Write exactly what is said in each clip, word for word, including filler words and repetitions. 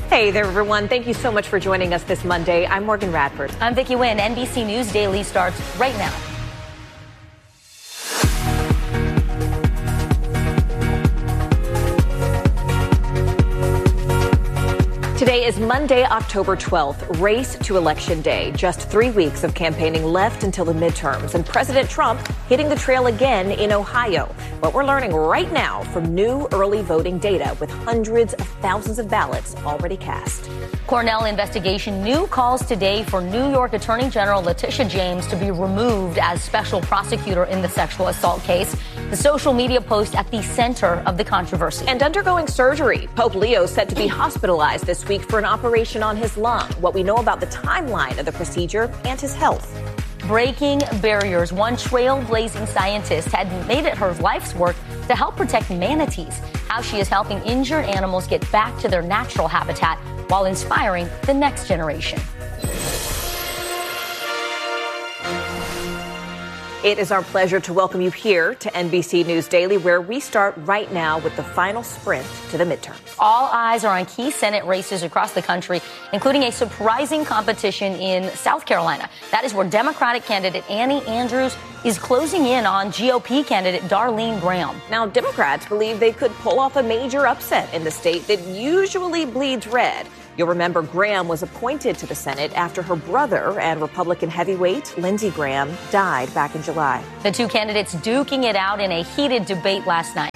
Hey there, everyone. Thank you so much for joining us this Monday. I'm Morgan Radford. I'm Vicki Wynn. N B C News Daily starts right now. Today is Monday, October twelfth, race to Election Day. Just three weeks of campaigning left until the midterms, and President Trump hitting the trail again in Ohio. What we're learning right now from new early voting data with hundreds of thousands of ballots already cast. Cornell investigation new calls today for New York Attorney General Letitia James to be removed as special prosecutor in the sexual assault case. The social media post at the center of the controversy. And undergoing surgery. Pope Leo set to be hospitalized this week for an operation on his lung. What we know about the timeline of the procedure and his health. Breaking barriers. One trailblazing scientist had made it her life's work to help protect manatees. How she is helping injured animals get back to their natural habitat while inspiring the next generation. It is our pleasure to welcome you here to N B C News Daily, where we start right now with the final sprint to the midterms. All eyes are on key Senate races across the country, including a surprising competition in South Carolina. That is where Democratic candidate Annie Andrews is closing in on G O P candidate Darlene Graham. Now, Democrats believe they could pull off a major upset in the state that usually bleeds red. You'll remember Graham was appointed to the Senate after her brother and Republican heavyweight Lindsey Graham died back in July. The two candidates duking it out in a heated debate last night.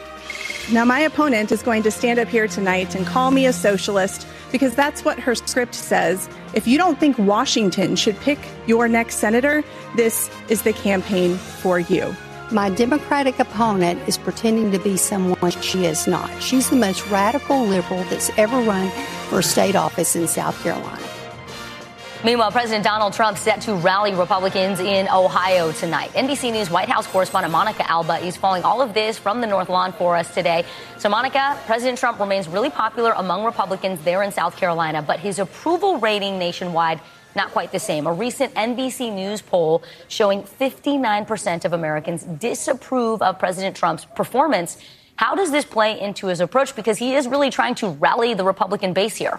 Now, my opponent is going to stand up here tonight and call me a socialist because that's what her script says. If you don't think Washington should pick your next senator, this is the campaign for you. My Democratic opponent is pretending to be someone she is not. She's the most radical liberal that's ever run for state office in South Carolina. Meanwhile, President Donald Trump set to rally Republicans in Ohio tonight. N B C News White House correspondent Monica Alba is following all of this from the North Lawn for us today. So, Monica, President Trump remains really popular among Republicans there in South Carolina, but his approval rating nationwide not quite the same. A recent N B C News poll showing fifty-nine percent of Americans disapprove of President Trump's performance. How does this play into his approach? Because he is really trying to rally the Republican base here.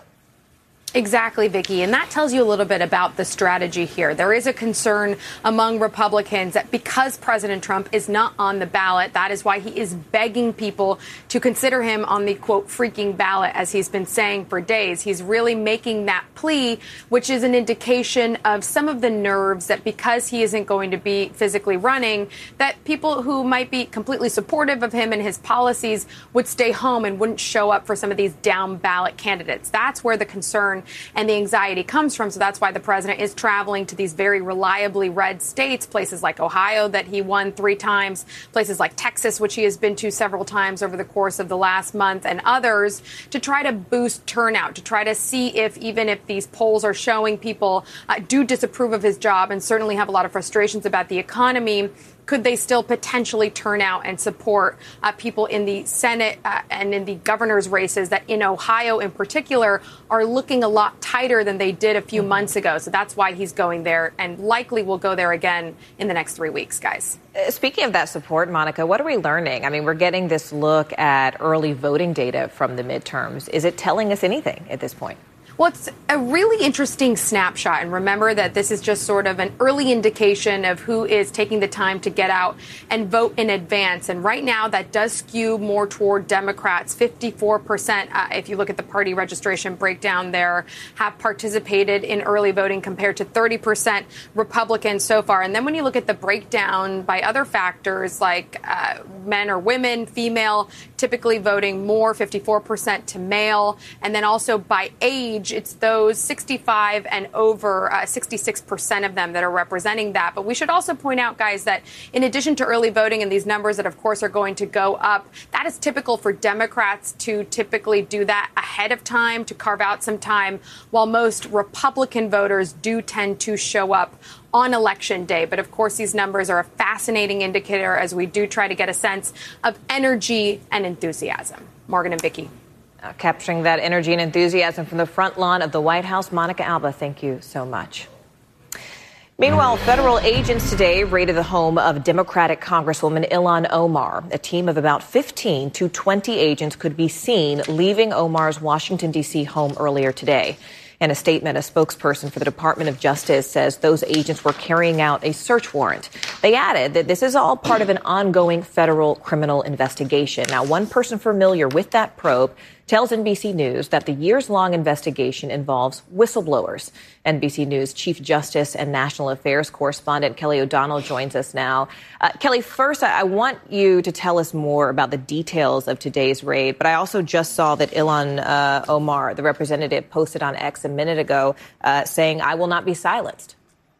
Exactly, Vicki. And that tells you a little bit about the strategy here. There is a concern among Republicans that because President Trump is not on the ballot, that is why he is begging people to consider him on the, quote, freaking ballot, as he's been saying for days. He's really making that plea, which is an indication of some of the nerves that because he isn't going to be physically running, that people who might be completely supportive of him and his policies would stay home and wouldn't show up for some of these down ballot candidates. That's where the concern and the anxiety comes from. So that's why the president is traveling to these very reliably red states, places like Ohio that he won three times, places like Texas, which he has been to several times over the course of the last month, and others, to try to boost turnout, to try to see if even if these polls are showing people uh, do disapprove of his job and certainly have a lot of frustrations about the economy, could they still potentially turn out and support uh, people in the Senate uh, and in the governor's races that in Ohio in particular are looking a lot tighter than they did a few months ago. So that's why he's going there and likely will go there again in the next three weeks, guys. Uh, speaking of that support, Monica, what are we learning? I mean, we're getting this look at early voting data from the midterms. Is it telling us anything at this point? Well, it's a really interesting snapshot. And remember that this is just sort of an early indication of who is taking the time to get out and vote in advance. And right now, that does skew more toward Democrats. fifty-four percent, uh, if you look at the party registration breakdown there, have participated in early voting compared to thirty percent Republicans so far. And then when you look at the breakdown by other factors like uh, men or women, female, typically voting more, fifty-four percent to male. And then also by age, it's those sixty-five and over, uh, sixty-six percent of them that are representing that. But we should also point out, guys, that in addition to early voting and these numbers that, of course, are going to go up, that is typical for Democrats to typically do that ahead of time, to carve out some time, while most Republican voters do tend to show up on Election Day. But, of course, these numbers are a fascinating indicator as we do try to get a sense of energy and enthusiasm. Morgan and Vicki. Uh, capturing that energy and enthusiasm from the front lawn of the White House. Monica Alba, thank you so much. Meanwhile, federal agents today raided the home of Democratic Congresswoman Ilhan Omar. A team of about fifteen to twenty agents could be seen leaving Omar's Washington, D C home earlier today. In a statement, a spokesperson for the Department of Justice says those agents were carrying out a search warrant. They added that this is all part of an ongoing federal criminal investigation. Now, one person familiar with that probe tells N B C News that the years-long investigation involves whistleblowers. N B C News Chief Justice and National Affairs correspondent Kelly O'Donnell joins us now. Uh, Kelly, first, I want you to tell us more about the details of today's raid, but I also just saw that Ilhan uh, Omar, the representative, posted on X a minute ago uh, saying, "I will not be silenced."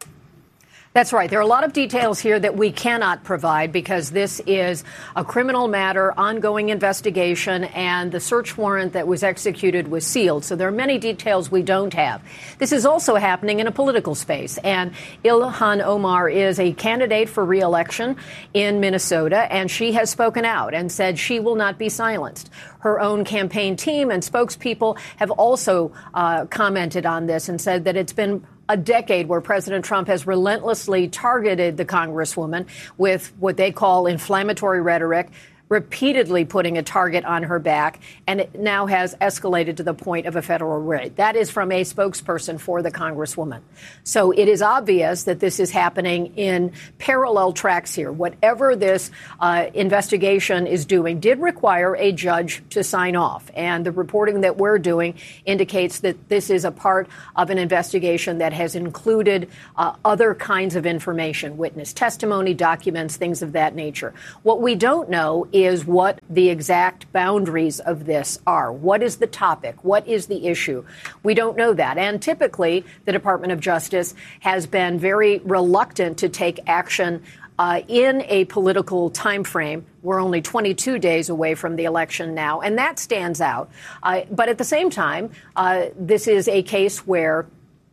That's right. There are a lot of details here that we cannot provide because this is a criminal matter, ongoing investigation, and the search warrant that was executed was sealed. So there are many details we don't have. This is also happening in a political space, and Ilhan Omar is a candidate for re-election in Minnesota, and she has spoken out and said she will not be silenced. Her own campaign team and spokespeople have also uh, commented on this and said that it's been a decade where President Trump has relentlessly targeted the Congresswoman with what they call inflammatory rhetoric, repeatedly putting a target on her back, and it now has escalated to the point of a federal raid. That is from a spokesperson for the Congresswoman. So it is obvious that this is happening in parallel tracks here. Whatever this uh, investigation is doing did require a judge to sign off. And the reporting that we're doing indicates that this is a part of an investigation that has included uh, other kinds of information, witness testimony, documents, things of that nature. What we don't know is what the exact boundaries of this are. What is the topic? What is the issue? We don't know that. And typically, the Department of Justice has been very reluctant to take action uh, in a political time frame. We're only twenty-two days away from the election now, and that stands out. Uh, but at the same time, uh, this is a case where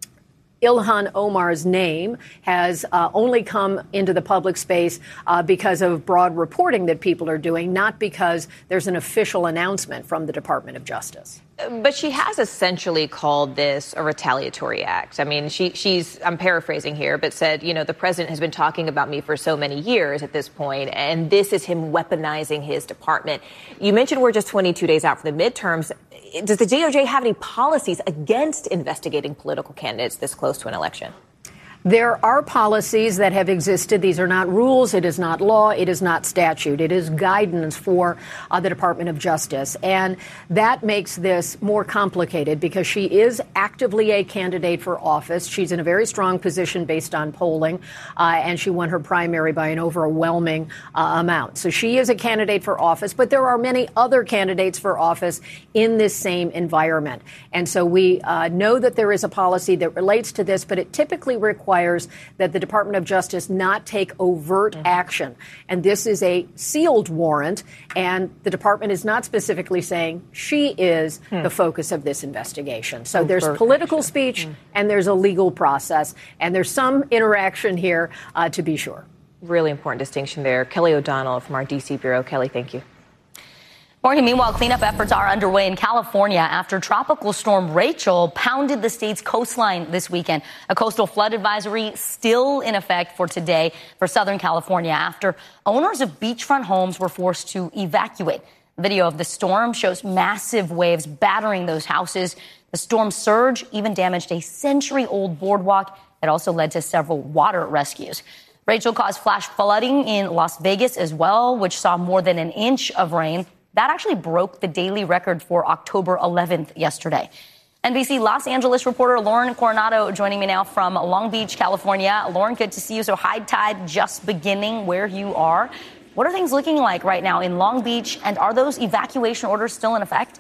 Ilhan Omar's name has uh, only come into the public space uh, because of broad reporting that people are doing, not because there's an official announcement from the Department of Justice. But she has essentially called this a retaliatory act. I mean, she, she's, I'm paraphrasing here, but said, you know, the president has been talking about me for so many years at this point, and this is him weaponizing his department. You mentioned we're just twenty-two days out from the midterms. Does the D O J have any policies against investigating political candidates this close to an election? There are policies that have existed. These are not rules. It is not law. It is not statute. It is guidance for uh, the Department of Justice. And that makes this more complicated because she is actively a candidate for office. She's in a very strong position based on polling, uh, and she won her primary by an overwhelming uh, amount. So she is a candidate for office, but there are many other candidates for office in this same environment. And so we uh, know that there is a policy that relates to this, but it typically requires that the Department of Justice not take overt mm-hmm. action. And this is a sealed warrant, and the department is not specifically saying she is hmm. the focus of this investigation. So overt there's political action. speech mm. and there's a legal process, and there's some interaction here uh, to be sure. Really important distinction there. Kelly O'Donnell from our D C bureau. Kelly, thank you. Morgan, meanwhile, cleanup efforts are underway in California after Tropical Storm Rachel pounded the state's coastline this weekend. A coastal flood advisory still in effect for today for Southern California after owners of beachfront homes were forced to evacuate. Video of the storm shows massive waves battering those houses. The storm's surge even damaged a century-old boardwalk. It also led to several water rescues. Rachel caused flash flooding in Las Vegas as well, which saw more than an inch of rain. That actually broke the daily record for October eleventh yesterday. N B C Los Angeles reporter Lauren Coronado joining me now from Long Beach, California. Lauren, good to see you. So high tide just beginning where you are. What are things looking like right now in Long Beach, and are those evacuation orders still in effect?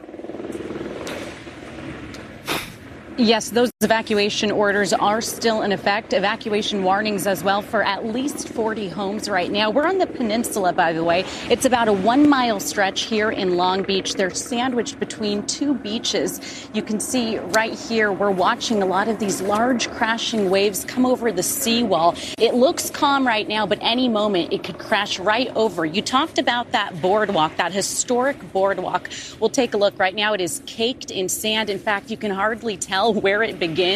Yes, those evacuation orders are still in effect. Evacuation warnings as well for at least forty homes right now. We're on the peninsula, by the way. It's about a one mile stretch here in Long Beach. They're sandwiched between two beaches. You can see right here, we're watching a lot of these large crashing waves come over the seawall. It looks calm right now, but any moment it could crash right over. You talked about that boardwalk, that historic boardwalk. We'll take a look right now. It is caked in sand. In fact, you can hardly tell where it begins.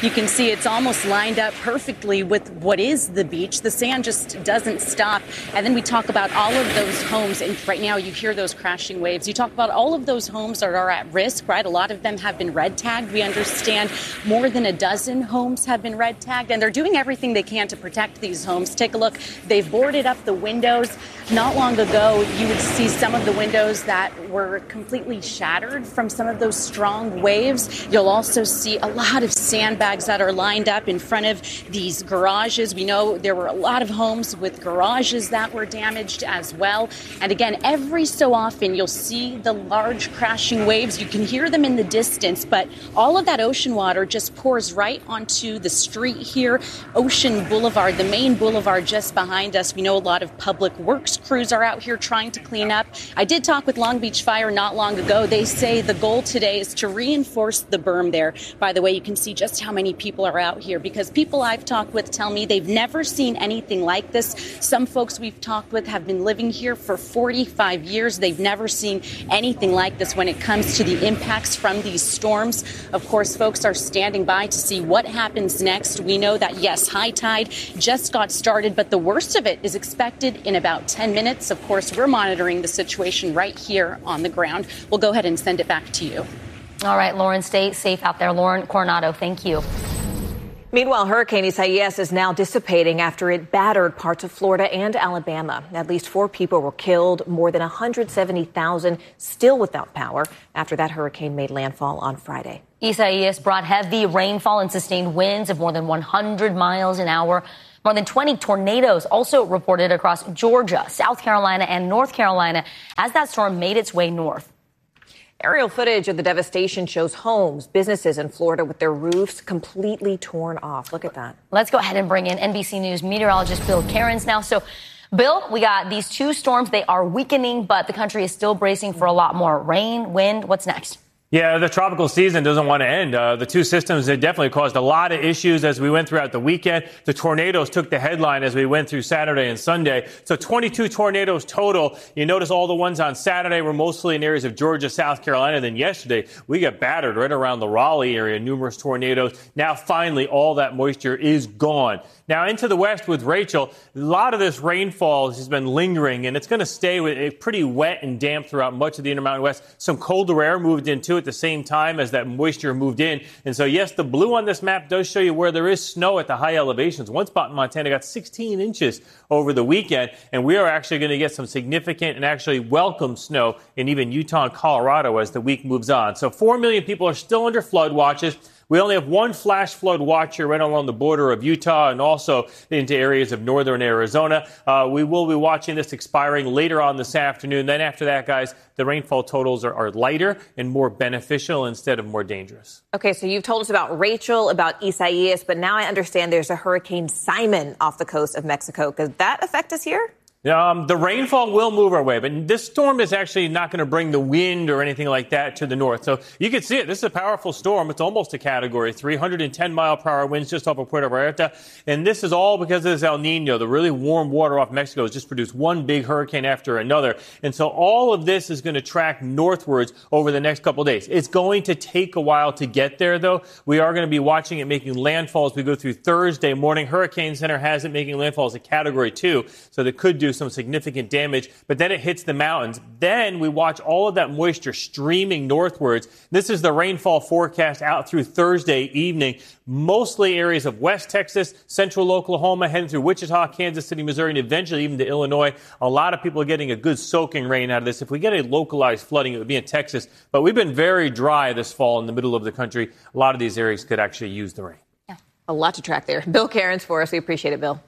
You can see it's almost lined up perfectly with what is the beach. The sand just doesn't stop. And then we talk about all of those homes. And right now you hear those crashing waves. You talk about all of those homes that are at risk, right? A lot of them have been red tagged. We understand more than a dozen homes have been red tagged, and they're doing everything they can to protect these homes. Take a look. They've boarded up the windows. Not long ago, you would see some of the windows that were completely shattered from some of those strong waves. You'll also see a lot of sandbags that are lined up in front of these garages. We know there were a lot of homes with garages that were damaged as well. And again, every so often, you'll see the large crashing waves. You can hear them in the distance, but all of that ocean water just pours right onto the street here. Ocean Boulevard, the main boulevard just behind us. We know a lot of public works crews are out here trying to clean up. I did talk with Long Beach Fire not long ago. They say the goal today is to reinforce the berm there. By the way, you can see just how many people are out here, because people I've talked with tell me they've never seen anything like this. Some folks we've talked with have been living here for forty-five years. They've never seen anything like this when it comes to the impacts from these storms. Of course, folks are standing by to see what happens next. We know that, yes, high tide just got started, but the worst of it is expected in about ten minutes. Of course, we're monitoring the situation right here on the ground. We'll go ahead and send it back to you. All right, Lauren, stay safe out there. Lauren Coronado, thank you. Meanwhile, Hurricane Isaias is now dissipating after it battered parts of Florida and Alabama. At least four people were killed, more than one hundred seventy thousand still without power after that hurricane made landfall on Friday. Isaias brought heavy rainfall and sustained winds of more than one hundred miles an hour. More than twenty tornadoes also reported across Georgia, South Carolina, and North Carolina as that storm made its way north. Aerial footage of the devastation shows homes, businesses in Florida with their roofs completely torn off. Look at that. Let's go ahead and bring in N B C News meteorologist Bill Cairns now. So, Bill, we got these two storms. They are weakening, but the country is still bracing for a lot more rain, wind. What's next? Yeah, the tropical season doesn't want to end. Uh, the two systems have definitely caused a lot of issues as we went throughout the weekend. The tornadoes took the headline as we went through Saturday and Sunday. So twenty-two tornadoes total. You notice all the ones on Saturday were mostly in areas of Georgia, South Carolina. Then yesterday, we got battered right around the Raleigh area, numerous tornadoes. Now, finally, all that moisture is gone. Now, into the west with Rachel, a lot of this rainfall has been lingering, and it's going to stay with pretty wet and damp throughout much of the Intermountain West. Some colder air moved into it at the same time as that moisture moved in. And so, yes, the blue on this map does show you where there is snow at the high elevations. One spot in Montana got sixteen inches over the weekend, and we are actually going to get some significant and actually welcome snow in even Utah and Colorado as the week moves on. So four million people are still under flood watches. We only have one flash flood watch here right along the border of Utah and also into areas of northern Arizona. Uh, we will be watching this expiring later on this afternoon. Then after that, guys, the rainfall totals are, are lighter and more beneficial instead of more dangerous. Okay, so you've told us about Rachel, about Isaias, but now I understand there's a Hurricane Simon off the coast of Mexico. Could that affect us here? Um, the rainfall will move our way, but this storm is actually not going to bring the wind or anything like that to the north. So you can see it. This is a powerful storm. It's almost a category three hundred ten mile per hour winds just off of Puerto Vallarta. And this is all because of this El Nino. The really warm water off Mexico has just produced one big hurricane after another. And so all of this is going to track northwards over the next couple of days. It's going to take a while to get there, though. We are going to be watching it making landfall as we go through Thursday morning. Hurricane Center has it making landfall as a category two, so that could do some significant damage, but then it hits the mountains. Then we watch all of that moisture streaming northwards. This is the rainfall forecast out through Thursday evening. Mostly areas of West Texas, central Oklahoma, heading through Wichita, Kansas City, Missouri, and eventually even to Illinois. A lot of people are getting a good soaking rain out of this. If we get a localized flooding, it would be in Texas. But we've been very dry this fall in the middle of the country. A lot of these areas could actually use the rain. Yeah, a lot to track there. Bill Cairns for us. We appreciate it, Bill.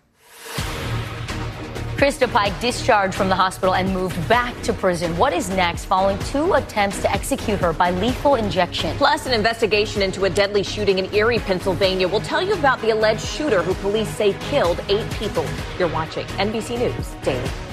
Krista Pike discharged from the hospital and moved back to prison. What is next following two attempts to execute her by lethal injection? Plus, an investigation into a deadly shooting in Erie, Pennsylvania. We'll tell you about the alleged shooter who police say killed eight people. You're watching N B C News Daily.